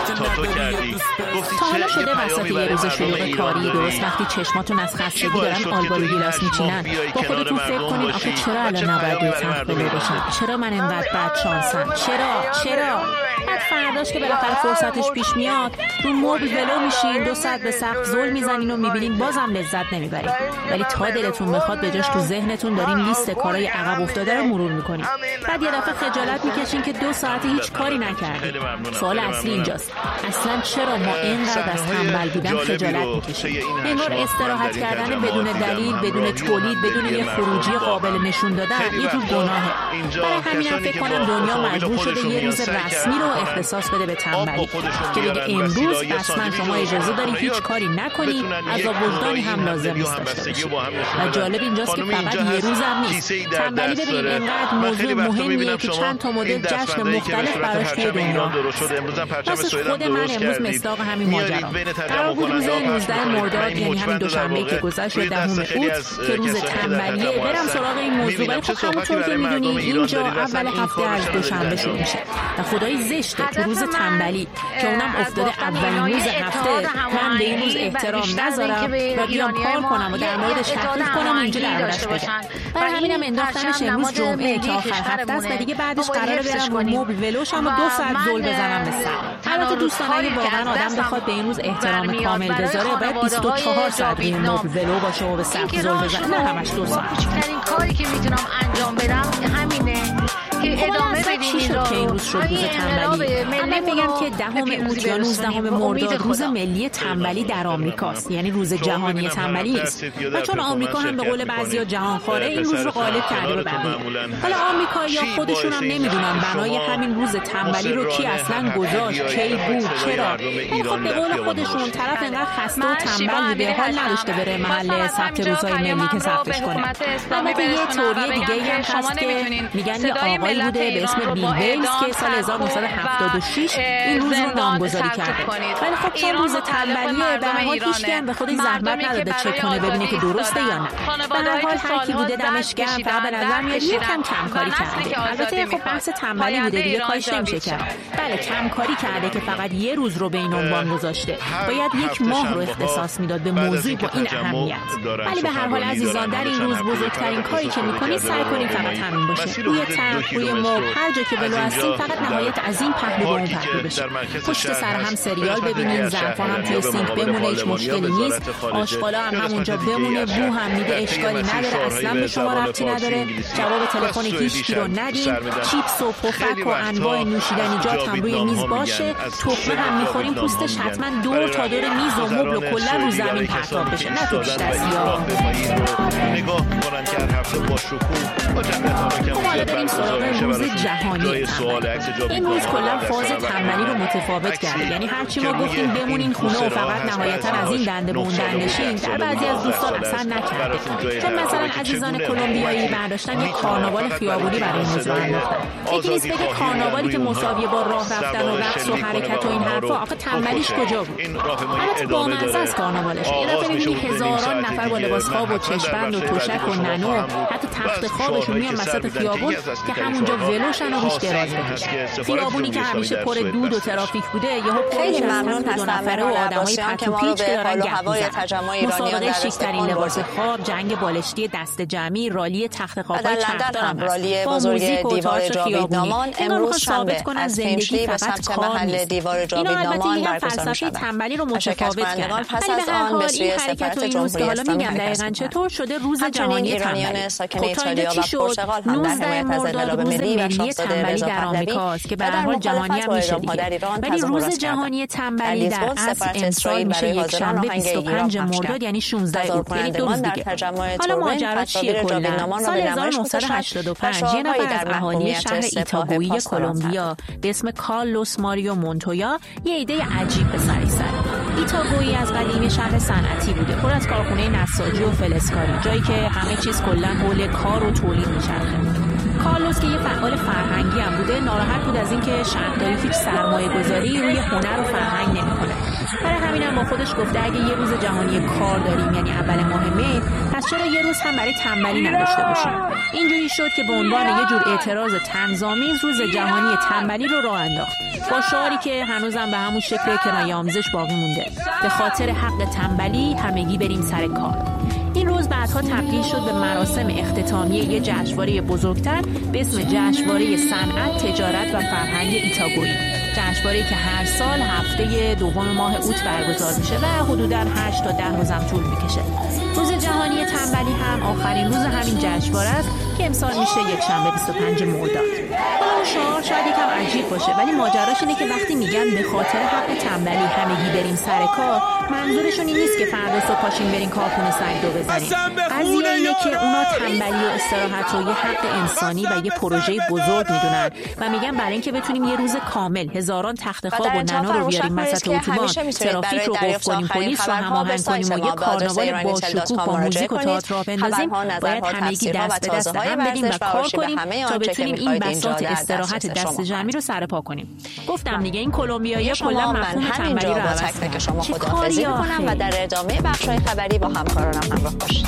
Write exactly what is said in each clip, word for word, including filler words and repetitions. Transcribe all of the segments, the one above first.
تا تو کردی. گفتی تا حالا شده وسط یه روز شلوغ کاری درست وقتی چشماتون از خستگی دارن آلبالو گیلاس میچینن با خودتون فکر کنین آخه چرا الان نباید روی تخت بلو بشم؟ چرا من اینقدر بد شانسم؟ چرا؟ چرا؟ بعد فرداش که بالاخره فرصتش پیش میاد رو مبل ولو میشین، دو ساعت به سقف زل میزنین و میبینین بازم لذت نمیبرین، ولی تا دلتون بخواد به جاش تو ذهنتون دارین لیست کارهای عقب افتاده رو مرور میکنین. بعد یه دفعه خجالت میکشین که دو ساعت هیچ کاری نکردین. سوال اصلی اینجاست، اصلا چرا ما اینقدر از تنبل بودن خجالت میکشیم؟ انگار استراحت کردن بدون دلیل، بدون تولید، بدون یه خروجی قابل نشون دادن یه جور گناهه. برای همینم فکر کنم دنیا مجبور شده یه روز رسمی رو اختصاص بده به تنبلی که بگه امروز اصلا شما اجازه داری هیچ کاری نکنی، عذاب وجدانی هم لازم نیست داشته باشی. و جالب اینجاست که فقط یه روز هم نیست. تنبلی ببین اینقدر موضوع مهمیه که چند تا مدل جشن مختلف براش توی دنیا هست. خود من امروز مصداق همین ماجرا. قرار بود روز نوزده مرداد یعنی همین دوشنبه که گذشت دهم اوت که روز تنبلیه برم سراغ این موضوع، ولی خب همونطور که میدونی اینجا اول هفته از دوشنبه شروع میشه و خدای زشته تو روز تنبلی که اونم افتاده اولین روز هفته من به این روز احترام نذارم و بیام کار کنم و در موردش تحقیق کنم اینجا دربارش بگم. برای همینم انداختمش امروز جمعه که آخر هفته است و دیگه بعدش قراره برم با مبل ولوشم و دو ساعت زل بزنم به سر. البته دوستان اگه واقعا آدم بخواد به این روز احترام کامل بذاره باید بیست و چهار ساعت روی مبل ولو باشه و به سقف زل بزنه، نه همش دو ساعت. این کاری که میتونم انجام بدم همینه که ادامه بدیم این رو. که این روز شد روز تنبلی. اما بگم که دهم اوت یا نوزدهم مرداد روز ملی تنبلی در آمریکاست، یعنی روز جهانی تنبلی نیست. و چون آمریکا هم به قول بعضیا جهانخواره این روز رو غالب کرده به بقیه. حالا آمریکایی‌ها خودشون هم نمیدونن بنای همین روز تنبلی رو کی اصلا گذاشت، کی بود، چرا. ولی خب به قول خودشون طرف انقدر خسته و تنبل بوده حال نداشته بره محل ثبت روزهای ملی که ثبتش کنه. اما یه تئوری دیگه هم هست که میگن یه آقای بوده به اسم بیل ویلز که سال هزار و نهصد و هفتاد و شش این روز رو نامگذاری کرده. ولی خب چون روز تنبلیه به هر حال هیچ کم به خودش زحمت نداده چک کنه ببینه که درسته یا نه. به هر حال هر کی بوده دمش گرم، فقط به نظر میاد یکم کمکاری کرده. البته خب بحث تنبلی بوده دیگه کارش نمیشه کرد. بله کمکاری کرده که فقط یه روز رو به این عنوان گذاشته. باید یک ماه رو اختصاص میداد به موضوع با این اهمیت. ولی به هر حال عزیزان در این روز بزرگترین کاری که میکنید سعی کنید فقط همین باشه. روی تخت، روی مبل، هر جا که ولو هستین فقط نهایت از این پهلو به اون پهلو بشه. پشت سر هم سریال ببینین، ظرفا هم توی سینک بمونه، هیچ مشکلی نیست. آشغالا هم همونجا بمونه، بو هم میده اشکالی نداره، اصلا به شما ربطی نداره. جواب تلفن هیچکی رو ندین. چیپس و پفک و انواع نوشیدنیجات هم روی میز باشه. تخمه هم میخوریم پوستش حتما دور تا دور میز و مبل و کلا رو زمین پرتاب بشه، نه تو پیش دستی‌ها. نگاه می‌کنن که هر هفته با شکوه با جمعیت که حالا بریم سراغ روز جهانی تنبلی. این روز کلا فاز تنبلی رو متفاوت کرده، یعنی هرچی ما گفتیم بمونین خونه و فقط نهایتا از این دنده به اون دنده شین در بعضی از دوستان اصلا نکرده. چون مثلا عزیزان کلمبیایی برداشتن یک کارناوال خیابونی برای این روز راه انداختن. یکی نیست بگه کارناوالی که مساویه با راه رفتن و رقص و حرکت و این حرفا، آخه تنبلیش کجا بود؟ البته بامزه است کارناوالش. یه دفعه می‌بینی هزاران نفر با لباس خواب و چشم‌بند و تشک و ننو حتی تخت خوابشون میان وسط خیابون که همونجا ولوشن و روش دراز بکشن. خیابونی که همیشه پر دود و ترافیک بوده یهو خیلی ممنون هستم دو نفره و آدمای پت و پیچ که دارن گپ میزنن. مسابقه شیک‌ترین لباس خواب، جنگ بالشتی دست جمعی، رالی تخت خواب‌های چرخدار هم رالی بزرگ دیوار جاویدنامان امروز شنبه از پیمشلی به سمت محل دیوار جاویدنامان برگزار می‌شود. تنبلی رو متفاوت کردن. پس از آن به سوی سفارت جمهوری اسلامی حرکت چطور شده روز جهانی تنبلی. ساکن ایتالیا و پرتغال هم در حمایت از انقلاب ملی و شاهزاده رضا پهلوی که به هر حال جهانی هم میشه دیگه. ولی روز جهانی تنبلی در اصل امسال میشه یک شنبه بیست و پنجم مرداد یعنی شانزده اوت، یعنی دو روز دیگه. حالا ماجرا چیه کلا؟ سال هزار و نهصد و هشتاد و پنج یه نفر از اهالی شهر ایتاگویی کلمبیا به اسم کارلوس ماریو مونتویا یه ایده عجیب به سرش زد. ایتاگویی از قدیم شهر صنعتی بوده، پر از کارخونه نساجی و فلزکاری، جایی که همه چیز کلا حول کار و تولید می‌چرخه. کارلوس که یه فعال فرهنگی هم بوده ناراحت بود از اینکه شهرداری هیچ سرمایه گذاری روی هنر و فرهنگ نمیکنه. برای همینم با خودش گفته اگه یه روز جهانی کار داریم، یعنی اول ماه می، پس چرا یه روز هم برای تنبلی نداشته باشیم؟ اینجوری شد که به عنوان یه جور اعتراض طنزآمیز روز جهانی تنبلی رو راه انداخت، با شعاری که هنوزم به همون شکل کنایه آمیزش باقی مونده: به خاطر حق تنبلی همگی بریم سر کار. این روز بعدها تبدیل شد به مراسم اختتامیه یه جشنواره بزرگتر به اسم جشنواره صنعت، تجارت و فرهنگ ایتاگویی. جشنواره‌ای که هر سال هفته دوم ماه اوت برگزار میشه و حدوداً هشت تا ده روز هم طول میکشه. روز جهانی تنبلی هم آخرین روز همین جشنواره است که امسال میشه یک شنبه بیست و پنجم مرداد. اون شعار شاید یکم عجیب باشه، ولی ماجراش اینه که وقتی میگن به خاطر حق تنبلی همگی بریم سر کار، منظورشون این نیست که فردا صبح پاشین برین کارخونه سنگ دو بزنین. قضیه اینه که اونا تنبلی و استراحت رو یه حق انسانی و یه پروژه بزرگ میدونن و میگن برای اینکه بتونیم یه روز کامل هزاران تخت خواب و ننا رو بیاریم وسط اتوبان، ترافیک رو قفل کنیم، پلیس رو هماهنگ کنیم و یه کارناوال با شکوه با موزیک و تئاتر راه بندازیم، باید همگی دست به دست هم بدیم و کار کنیم تا بتونیم این بساط استراحت دست جمعی رو سرپا کنیم. گفتم دیگه این کلمبیایی‌ها کلا مفهوم تنبلی رو عوض کردن. چه کاری کنم و در ادامه بخش‌های خبری با همکارانم همراه باشید.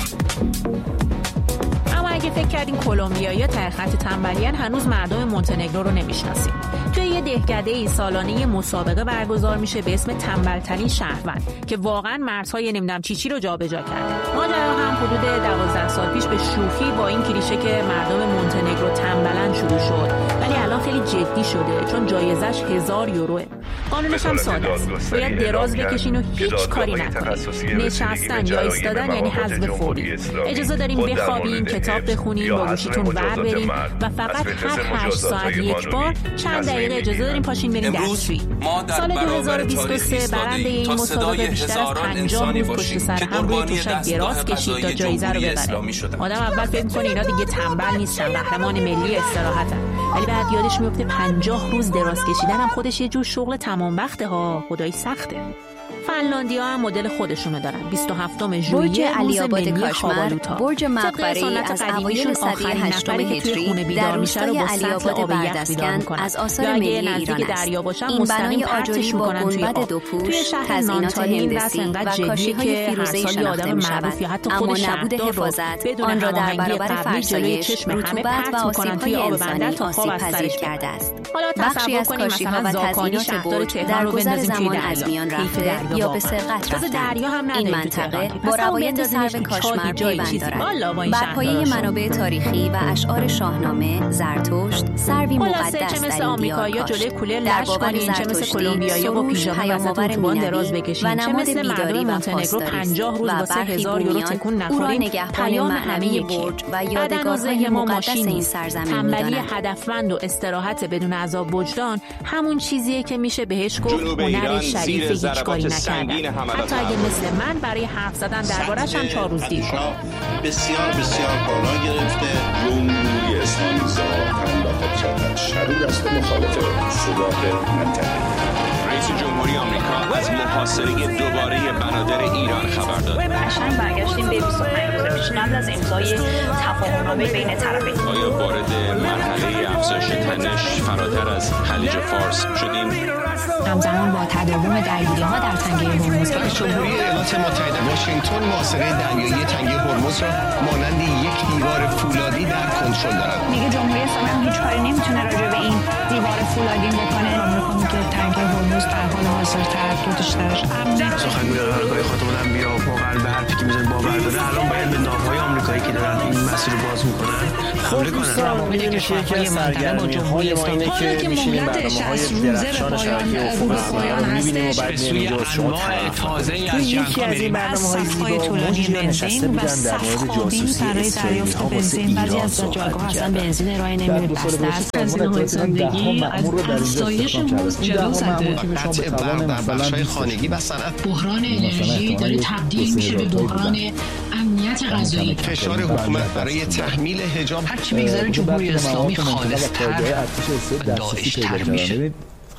اما اگه فکر کردین کلمبیایی‌ها تای خط تنبلیان، هنوز مردم مونتنگرو رو نمیشناسید. توی یه دهکده‌ای سالانه یه مسابقه برگزار میشه به اسم تنبل‌ترین شهروند که واقعا مرزهای نمیدونم چی چی رو جابجا کرده. ماجرا هم حدود دوازده سال پیش به شوخی با این کلیشه که مردم مونتنگرو تنبلن شروع شد، ولی الان خیلی جدی شده چون جایزش هزار یوروه. قانونش هم ساده است. باید دراز بکشین و هیچ کاری نکنین. نشستن یا ایستادن یعنی حذف فوری. اجازه دارین بخوابین، کتاب بخونین، با گوشیتون ور برین و فقط هر هشت ساعت یک بار چند دقیقه اجازه دارین پاشین برین دستشویی. سال دو هزار و بیست و سه برنده این مسابقه بیشتر از پنجاه روز پشت سر هم روی تشک دراز کشید تا جایزه رو ببره. آدم اول فکر می‌کنه اینا دیگه تنبل نیستن، قهرمان ملی استراحتن، ولی بعد یادش میفته پنجاه روز دراز کشیدن هم خودش یه جور شغل تمام وقته ها، خدای سخته. فنلاندیا هم مدل خودشونو دارن. بیست و هفتم ژوئیه روز ملی خوابالوتا. برج مقبره‌ای از اوایل سده هشتم هجری در روستای علی‌آباد بردسکن از آثار ملی ایران است. این بنای آجری با گنبد دو پوش، تزئینات هندسی و کاشی‌های فیروزه‌ای شناخته می‌شود، اما نبود حفاظت آن را در برابر فرسایش، رطوبت و آسیب‌های انسانی آسیب پذیر کرده است. بخشی از کاشی‌ها و تزئینات برج در گذر زمان از میان رفته یا به سرقت رفتند. این منطقه با روایت سرو کاشمر پیوند دارد. بر پایه منابع تاریخی و اشعار شاهنامه، زرتشت سروی مقدس در این دیار کاشت. در باور زرتشتی سروش پیام‌آور مینوی و نماد بیداری و پاسداری و برخی بومیان او را نگهبان معنوی برج و یادگارهای مقدس این سرزمین می‌دانند. هدفمند و استراحت بدون عذاب وجدان همون چیزیه که میشه بهش گفت هنر شریف هیچ کاری نکردن. حتی اگه مثل من برای حرف زدن دربارش هم چهار روز دیر شد. بسیار بسیار بالا گرفته. جمهوری اسلامی ذاتاً و قدرتاً شرور است و مخالف ثبات منطقه. رئیس جمهوری آمریکا از محاصره دوباره بنادر ایران خبر داد. قشنگ برگشتیم به بیست و پنج روز پیش قبل از امضای تفاهم‌نامه بین طرفین. آیا وارد مرحله افزایش تنش فراتر از خلیج فارس شدیم؟ همزمان با تداوم درگیری‌ها در تنگه هرمز، رئیس جمهوری ایالات متحده واشنگتن محاصره دریایی تنگه هرمز را مانند یک دیوار فولادی در کنترل دارد. میگه جمهوری اسلامی هیچ کاری نمیتونه راجع به این دیوار فولادی بکنه. آمریکا میگه تنگه هرمز در حال حاضر ترددش درش امنه. سخنگوی قرارگاه خاتم الانبیا واقعا به حرفی که میزنه باور داره. الان باید به ناوهای آمریکایی که دارن این مسیر رو باز میکنن حمله کنن. میدونی که یکی از سرگرمی‌های ما اینه که میشینیم برنامه‌های درخشان شبکه افق رو می‌بینیم و بعد می‌بینیم شما توی یکی از این برنامه‌های زیبا موجی نشسته بودن در مورد جاسوسی اسرائیلی ها واسه ایران صحبت اصلا بنزین ارائه نمی‌ده، بسته است. هزینه‌های زندگی از افزایش مزد جلو زده. قطع برق در بخش‌های خانگی و صنعت. بحران انرژی داره تبدیل میشه به بحران امنیت غذایی. فشار حکومت برای تحمیل حجاب. هر کی میگذره جمهوری اسلامی خالص‌تر و داعش‌تر میشه.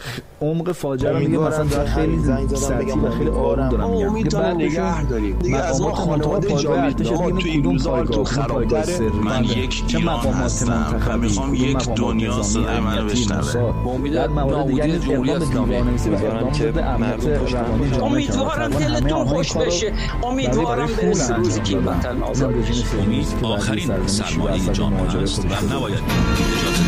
عمق فاجعه رو میگه مثلا در خیلی سطحی و خیلی آروم دارم میگم که بعد نگه داریم دیگه از ما خانواده جاوید ما توی این روزا تو خرابتره. من یک ایران هستم و میخوام یک دنیا صدای منو بشنوه. با امید نابودی جمهوری اسلامی امیدوارم که مردم پشتیبانی جامعه امیدوارم دلتون خوش بشه. امیدوارم برسه روزی که وطن آزاد بشه. امید آخرین سرمایه جامعه است و نباید